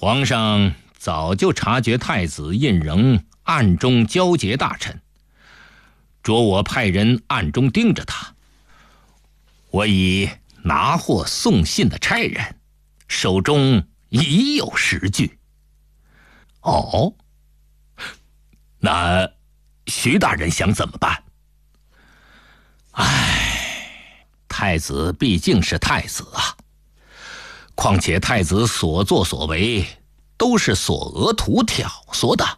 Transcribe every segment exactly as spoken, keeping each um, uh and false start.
皇上早就察觉太子胤禛暗中交结大臣，着我派人暗中盯着他。我已拿货送信的差人，手中已有实据。哦，那徐大人想怎么办？唉，太子毕竟是太子啊，况且太子所作所为都是索额图挑唆的。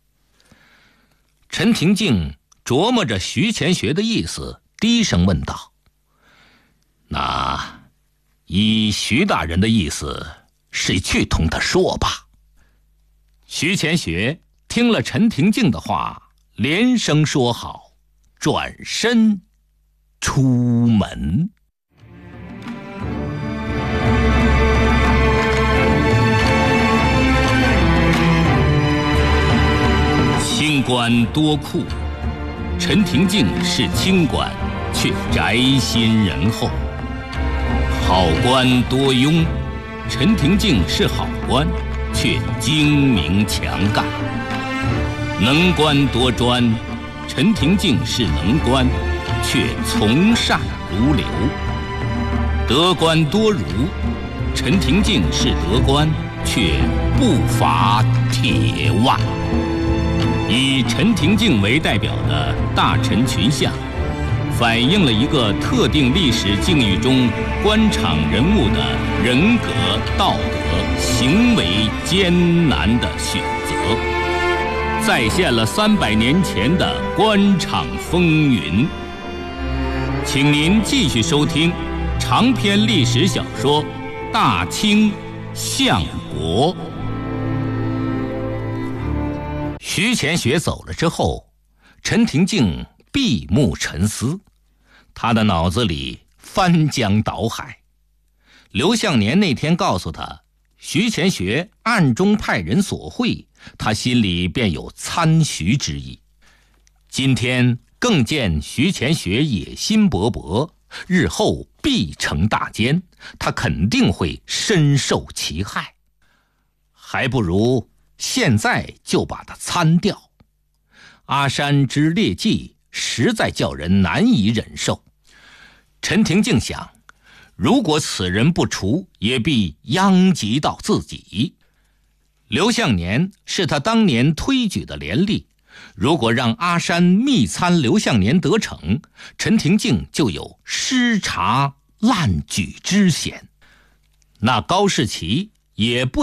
陈廷敬琢磨着徐乾学的意思，低声问道：那依徐大人的意思，是去同他说吧。徐乾学听了陈廷敬的话，连声说好，转身出门。清官多酷，陈廷敬是清官，却宅心仁厚；好官多庸，陈廷敬是好官，却精明强干；能官多专，陈廷敬是能官，却从善如流；得官多儒，陈廷敬是得官，却不乏铁腕。以陈廷敬为代表的大臣群像，反映了一个特定历史境遇中官场人物的人格、道德、行为艰难的选择，再现了三百年前的官场风云。请您继续收听长篇历史小说《大清相国》。徐乾学走了之后，陈廷敬闭目沉思，他的脑子里翻江倒海。刘向年那天告诉他徐乾学暗中派人索贿，他心里便有参徐之意。今天更见徐乾学野心勃勃，日后必成大奸，他肯定会深受其害，还不如现在就把他参掉。阿山之劣迹实在叫人难以忍受。陈廷敬想，如果此人不除，也必殃及到自己。刘向年是他当年推举的廉吏，如果让阿山密参刘向年得逞，陈廷敬就有失察滥举之嫌。那高士奇也不